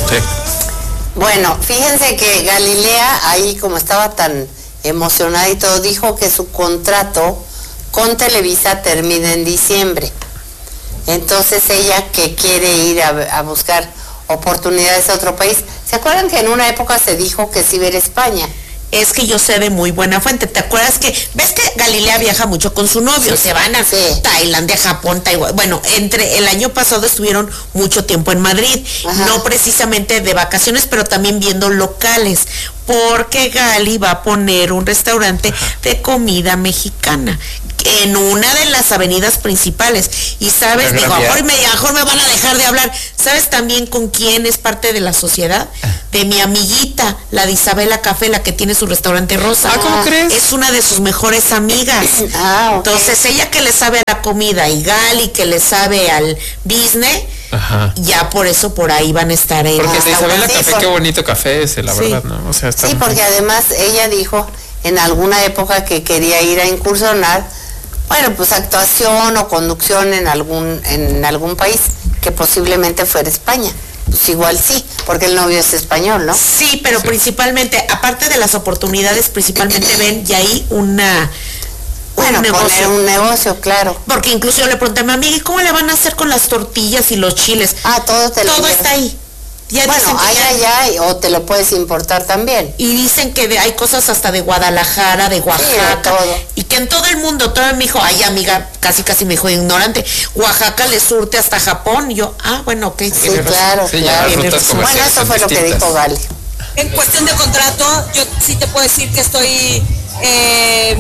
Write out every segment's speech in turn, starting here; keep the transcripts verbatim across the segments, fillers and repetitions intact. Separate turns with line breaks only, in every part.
Sí.
Bueno, fíjense que Galilea, ahí como estaba tan emocionada y todo, dijo que su contrato con Televisa termina en diciembre. Entonces ella que quiere ir a, a buscar oportunidades a otro país. ¿Se acuerdan que en una época se dijo que sí iba a ir a España?
Es que yo sé de muy buena fuente. ¿Te acuerdas que, ves que Galilea viaja mucho con su novio? Sí, se van a sí. Tailandia, Japón, Taiwán. Bueno, entre el año pasado estuvieron mucho tiempo en Madrid. Ajá. No precisamente de vacaciones, pero también viendo locales. Porque Gali va a poner un restaurante de comida mexicana en una de las avenidas principales. Y sabes, digo, mejor me, mejor me van a dejar de hablar. ¿Sabes también con quién es parte de la sociedad? De mi amiguita, la de Isabela Café, la que tiene su restaurante rosa.
Ah, ¿cómo crees?
Es una de sus mejores amigas.
Ah, okay.
Entonces, ella que le sabe a la comida y Gali que le sabe al business, ajá, ya por eso por ahí van a estar en
porque de Isabela
sí,
Café,
por...
qué bonito café es, la
sí.
verdad, ¿no? O sea, está
sí,
muy...
porque además ella dijo en alguna época que quería ir a incursionar, bueno, pues actuación o conducción en algún en algún país, que posiblemente fuera España. Pues igual sí, porque el novio es español, ¿no?
Sí, pero sí. Principalmente, aparte de las oportunidades, principalmente ven y ahí una...
Bueno, un negocio. Poner un negocio, claro.
Porque incluso yo le pregunté a mi amiga, ¿y cómo le van a hacer con las tortillas y los chiles?
Ah, todo te lo
Todo está ahí.
Ya bueno, hay allá ya, o te lo puedes importar también.
Y dicen que de, hay cosas hasta de Guadalajara, de Oaxaca.
Sí, todo.
Y que en todo el mundo, todo me dijo, ay amiga, casi casi me dijo ignorante, Oaxaca le surte hasta Japón. Y yo, ah, bueno, ok.
Sí, claro,
sí,
claro.
Bueno,
eso fue lo que dijo Gali.
En cuestión de contrato, yo sí te puedo decir que estoy eh,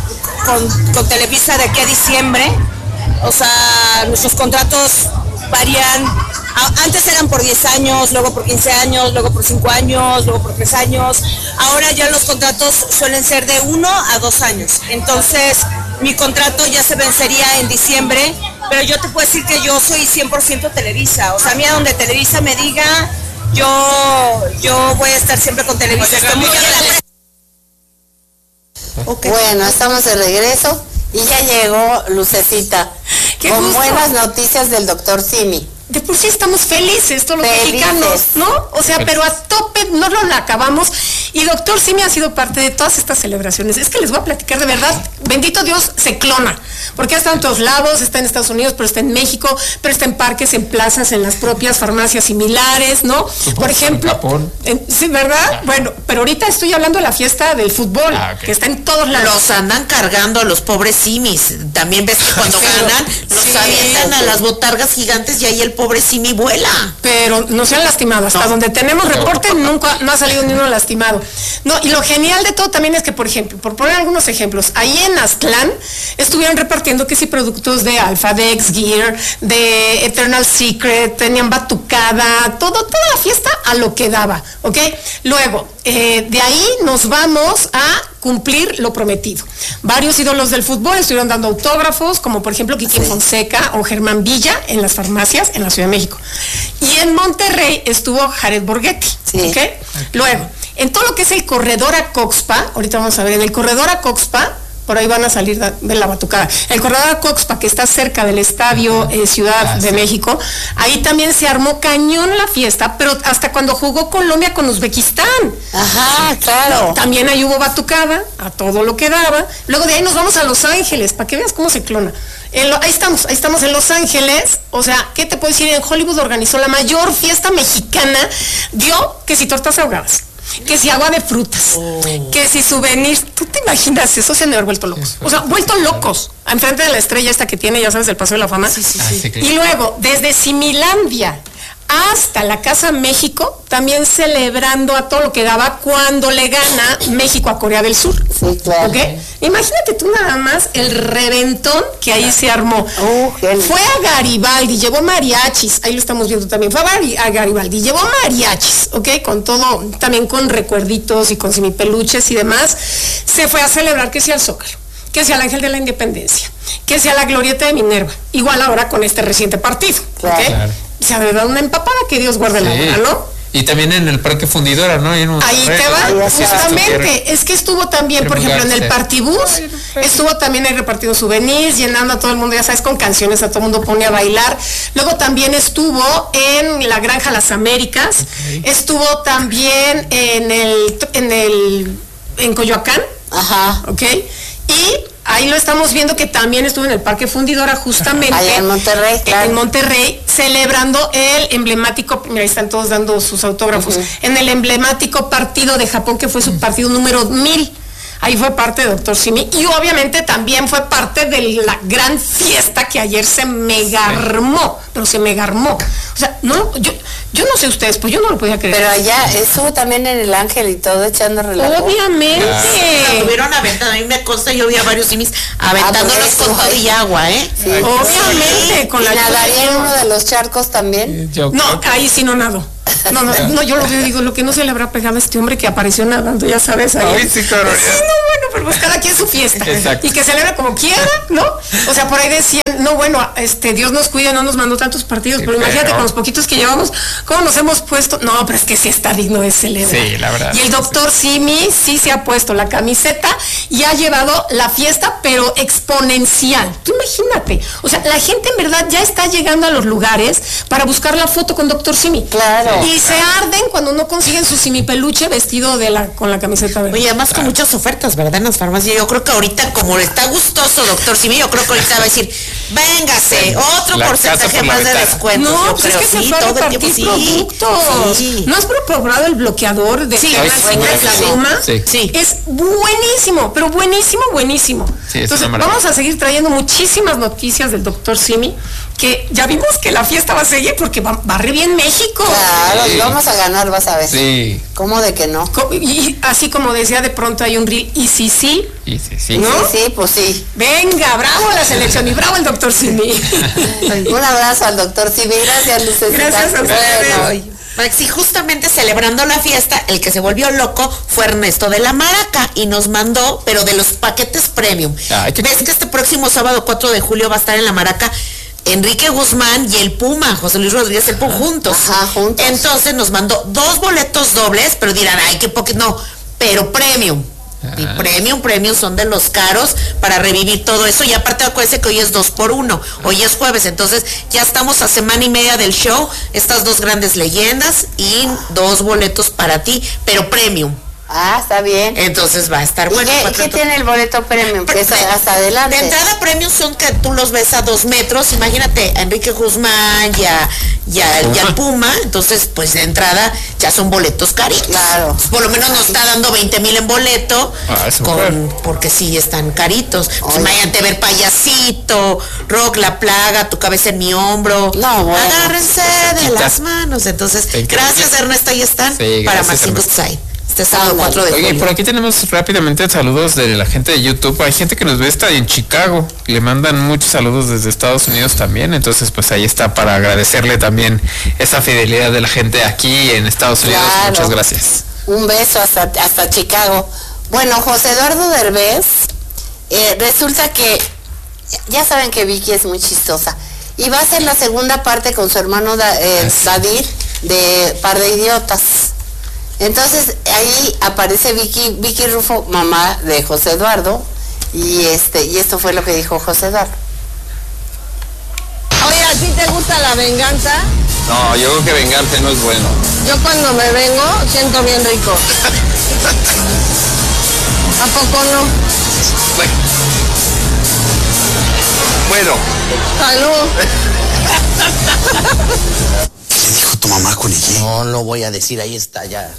con, con Televisa de aquí a diciembre. O sea, nuestros contratos varían. Antes eran por diez años, luego por quince años, luego por cinco años, luego por tres años. Ahora ya los contratos suelen ser de uno a dos años. Entonces, mi contrato ya se vencería en diciembre, pero yo te puedo decir que yo soy cien por ciento Televisa. O sea, a mí a donde Televisa me diga, yo, yo voy a estar siempre con Televisa. Estoy muy agradecida.
Okay. Bueno, estamos de regreso y ya llegó Lucecita con gusto. Buenas noticias del doctor Simi.
De por sí estamos felices, todos los felices. mexicanos, ¿no? O sea, pero a tope no lo acabamos. Y doctor Simi ha sido parte de todas estas celebraciones. Es que les voy a platicar de verdad, bendito Dios, se clona. Porque está en todos lados, está en Estados Unidos, pero está en México, pero está en parques, en plazas, en las propias farmacias similares, ¿no? Por ejemplo.
En Japón.
En, sí, ¿verdad? Ah. Bueno, pero ahorita estoy hablando de la fiesta del fútbol, ah, okay. que está en todos lados.
Los andan cargando a los pobres simis. También ves que cuando pero, ganan, los sí, avientan a las botargas gigantes y ahí el pobre simi vuela.
Pero no se han lastimado. Hasta no. donde tenemos reporte, nunca no ha salido ni uno lastimado. No, y lo genial de todo también es que, por ejemplo, por poner algunos ejemplos, ahí en Aztlán estuvieron repartiendo que sí productos de Alpha, de X-Gear, de Eternal Secret, tenían batucada, todo, toda la fiesta a lo que daba, ¿ok? Luego, eh, de ahí nos vamos a cumplir lo prometido. Varios ídolos del fútbol estuvieron dando autógrafos, como por ejemplo Kikín sí. Fonseca o Germán Villa en las farmacias en la Ciudad de México. Y en Monterrey estuvo Jared Borghetti, sí. ¿ok? Okay. Luego, en todo lo que es el corredor a Coxpa, ahorita vamos a ver, en el corredor a Coxpa, por ahí van a salir de la batucada. El corredor a Coxpa, que está cerca del Estadio eh, Ciudad ah, de sí. México, ahí también se armó cañón la fiesta, pero hasta cuando jugó Colombia con Uzbekistán.
Ajá, claro.
También ahí hubo batucada, a todo lo que daba. Luego de ahí nos vamos a Los Ángeles, para que veas cómo se clona. En lo, ahí estamos, ahí estamos en Los Ángeles. O sea, ¿qué te puedo decir? En Hollywood organizó la mayor fiesta mexicana, dio que si tortas ahogadas, que si agua de frutas, oh. que si souvenirs. ¿Tú te imaginas eso? Se han de haber vuelto locos. O sea, vuelto locos. Enfrente de la estrella esta que tiene, ya sabes, del Paseo de la Fama.
Sí, sí, sí.
Y luego, desde Similandia hasta la Casa México, también celebrando a todo lo que daba cuando le gana México a Corea del Sur.
Sí, claro.
¿Okay? Imagínate tú nada más el reventón que ahí se armó.
Oh,
fue a Garibaldi, llevó mariachis, ahí lo estamos viendo también, fue a Garibaldi, llevó mariachis, ¿ok? Con todo, también con recuerditos y con semipeluches y demás. Se fue a celebrar que sea el Zócalo, que sea el Ángel de la Independencia, que sea la Glorieta de Minerva, igual ahora con este reciente partido, ¿ok?
Claro.
O sea, de verdad una empapada que Dios guarde sí. la hora, ¿no?
Y también en el Parque Fundidora, ¿no?
Ahí te va, justamente. Es que estuvo también, por ejemplo, en el Partibus, estuvo también ahí repartiendo souvenirs, llenando a todo el mundo, ya sabes, con canciones, a todo el mundo pone a bailar. Luego también estuvo en la Granja Las Américas, okay. Estuvo también en el, en el, en Coyoacán.
Ajá.
Ok. Y ahí lo estamos viendo que también estuvo en el Parque Fundidora, justamente.
Allá en Monterrey, claro.
En Monterrey, celebrando el emblemático, mira, ahí están todos dando sus autógrafos, uh-huh. En el emblemático partido de Japón, que fue su partido número mil. Ahí fue parte de doctor Simi. Y obviamente también fue parte de la gran fiesta que ayer se mega armó. Pero se mega armó. O sea, no, yo, yo no sé ustedes, pues yo no lo podía creer.
Pero allá estuvo también en el Ángel y todo echando relajo.
Obviamente.
Ah. Estuvieron aventando, a mí me consta, yo vi a varios simis aventándolos con todo y agua, ¿eh?
Sí.
Ay, obviamente.
Sí.
Con la
¿Nadaría en uno de los charcos también?
Yo no, ahí sí no nado. No, no, no, yo lo veo y digo, lo que no se le habrá pegado a este hombre que apareció nadando, ya sabes. Ahí.
Ay, sí, claro.
Sí, no, bueno, pero pues cada quien su fiesta.
Exacto.
Y que celebra como quiera, ¿no? O sea, por ahí decían, no, bueno, este, Dios nos cuida, no nos mandó tantos partidos, sí, pero imagínate pero... con los poquitos que llevamos, ¿cómo nos hemos puesto? No, pero es que sí está digno de celebrar.
Sí, la verdad.
Y el doctor sí. Simi sí se ha puesto la camiseta y ha llevado la fiesta, pero exponencial. Tú imagínate. O sea, la gente en verdad ya está llegando a los lugares para buscar la foto con doctor Simi.
Claro.
Y se arden cuando no consiguen su Simi peluche vestido de la con la camiseta verde.
Oye, además con muchas ofertas, ¿verdad? En las farmacias. Yo creo que ahorita, como está gustoso doctor Simi, yo creo que ahorita va a decir, véngase, otro la porcentaje más de descuento.
No, pues es que sí, se fue a repartir sí, productos. Sí. ¿No has probado el bloqueador de
sí,
la pluma?
Sí.
Sí. Es buenísimo, pero buenísimo, buenísimo. Sí, entonces, vamos a seguir trayendo muchísimas noticias del doctor Simi, que ya vimos que la fiesta va a seguir porque va, va re bien México.
Claro, sí. Y vamos a ganar, vas a ver.
Sí.
¿Cómo de que no?
Y así como decía, de pronto hay un reel, y sí, sí.
Y sí, sí.
¿No? Sí, sí, pues sí.
Venga, bravo la selección y bravo el doctor Simi.
Un abrazo al doctor Simi. Gracias, Lucecita.
Gracias a ustedes.
Maxi, justamente celebrando la fiesta, el que se volvió loco fue Ernesto de la Maraca y nos mandó, pero de los paquetes premium. Ay, ¿ves que este próximo sábado cuatro de julio va a estar en la Maraca Enrique Guzmán y el Puma, José Luis Rodríguez, el Puma, juntos?
Ajá, juntos.
Entonces nos mandó dos boletos dobles, pero dirán, ay, qué poquito, no, pero premium. Y premium, premium son de los caros para revivir todo eso. Y aparte acuérdense que hoy es dos por uno, hoy es jueves, entonces ya estamos a semana y media del show. Estas dos grandes leyendas y dos boletos para ti, pero premium.
Ah, está bien.
Entonces va a estar bueno.
¿Qué, ¿qué tiene el boleto premium? Que es hasta adelante.
De entrada premium son que tú los ves a dos metros. Imagínate a Enrique Guzmán y, a, y, a, y al Puma. Entonces, pues de entrada ya son boletos caritos.
Claro.
Por lo menos nos está dando veinte mil en boleto. Ah, con, porque sí están caritos. Pues imagínate ver Payasito, Rock, La Plaga, Tu Cabeza en Mi Hombro.
No, bueno.
Agárrense de las manos. Entonces, gracias Ernesto, ahí están. Sí, para más cinco Side. Este sábado cuatro de julio.
Oye, por aquí tenemos rápidamente saludos de la gente de YouTube. Hay gente que nos ve hasta en Chicago. Le mandan muchos saludos desde Estados Unidos también. Entonces, pues ahí está para agradecerle también esa fidelidad de la gente aquí en Estados Unidos. Claro. Muchas gracias.
Un beso hasta, hasta Chicago. Bueno, José Eduardo Derbez, eh, resulta que, ya saben que Vicky es muy chistosa. Y va a ser la segunda parte con su hermano da, eh, David de Par de Idiotas. Entonces ahí aparece Vicky, Vicky Rufo, mamá de José Eduardo, y este, y esto fue lo que dijo José Eduardo.
Oye, ¿a ti te gusta la venganza?
No, yo creo que vengarse no es bueno.
Yo cuando me vengo siento bien rico. ¿A poco no?
Bueno.
Salud.
¿Qué dijo tu mamá con ella?
No lo voy a decir, ahí está ya.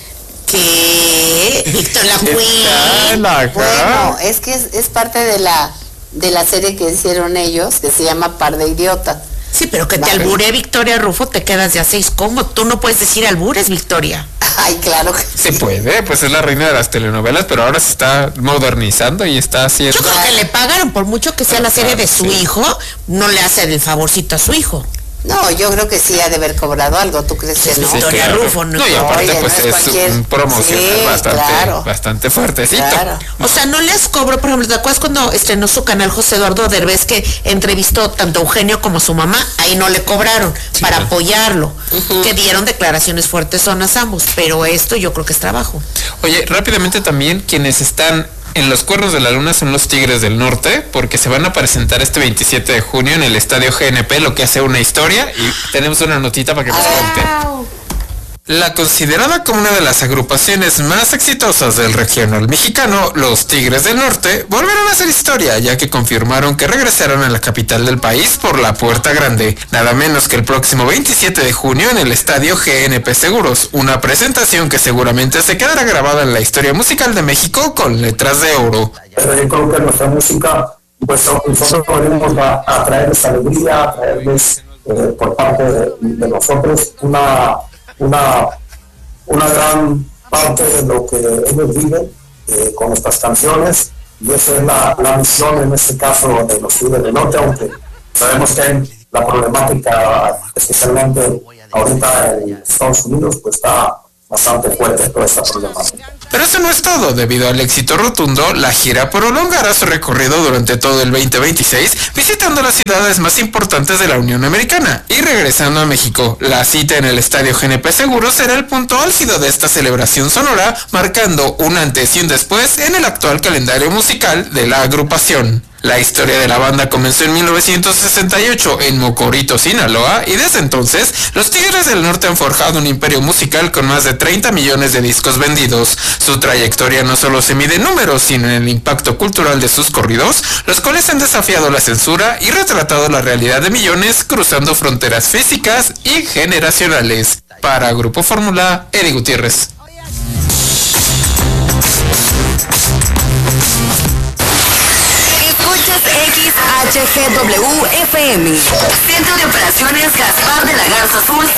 ¿Qué? Víctor la Queen.
Bueno, es que es, es parte de la de la serie que hicieron ellos, que se llama Par de Idiotas.
Sí, pero que te albure Victoria Rufo, te quedas de a seis. ¿Cómo? Tú no puedes decir albures, Victoria.
Ay, claro que
se puede, pues es la reina de las telenovelas, pero ahora se está modernizando y está haciendo...
Yo creo que le pagaron, por mucho que sea la serie de su hijo, no le hace el favorcito a su hijo.
No, yo creo que sí ha de haber cobrado algo, ¿tú crees que no?
Sí, Victoria Rufo, ¿no?
No, y aparte
Oye,
pues
no es
es
cualquier-
un promocional
Sí,
bastante,
claro.
bastante fuertecito.
Claro.
O sea, no les cobro, por ejemplo, ¿te acuerdas cuando estrenó su canal José Eduardo Derbez que entrevistó tanto a Eugenio como a su mamá? Ahí no le cobraron
Sí,
para
claro.
apoyarlo, que dieron declaraciones fuertes zonas ambos, pero esto yo creo que es trabajo.
Oye, rápidamente también quienes están en los Cuernos de la Luna son los Tigres del Norte, porque se van a presentar este veintisiete de junio en el Estadio G N P, lo que hace una historia, y tenemos una notita para que nos cuente. La considerada como una de las agrupaciones más exitosas del regional mexicano, los Tigres del Norte, volvieron a hacer historia, ya que confirmaron que regresaron a la capital del país por la Puerta Grande, nada menos que el próximo veintisiete de junio en el Estadio G N P Seguros, una presentación que seguramente se quedará grabada en la historia musical de México con letras de oro.
Pero yo creo que nuestra música, pues nosotros venimos a, a traerles alegría, a traerles eh, por parte de, de nosotros una... Una, una gran parte de lo que ellos viven eh, con nuestras canciones, y esa es la, la misión en este caso de los Tigres del Norte, aunque sabemos que hay la problemática, especialmente ahorita en Estados Unidos, pues está bastante fuerte toda esta problemática.
Pero eso no es todo. Debido al éxito rotundo, la gira prolongará su recorrido durante todo el veinte veintiséis, visitando las ciudades más importantes de la Unión Americana y regresando a México. La cita en el Estadio G N P Seguros será el punto álgido de esta celebración sonora, marcando un antes y un después en el actual calendario musical de la agrupación. La historia de la banda comenzó en mil novecientos sesenta y ocho en Mocorito, Sinaloa, y desde entonces los Tigres del Norte han forjado un imperio musical con más de treinta millones de discos vendidos. Su trayectoria no solo se mide en números, sino en el impacto cultural de sus corridos, los cuales han desafiado la censura y retratado la realidad de millones cruzando fronteras físicas y generacionales. Para Grupo Fórmula, Eddie Gutiérrez.
X H G W F M. Centro de Operaciones Gaspar de la Garza Azul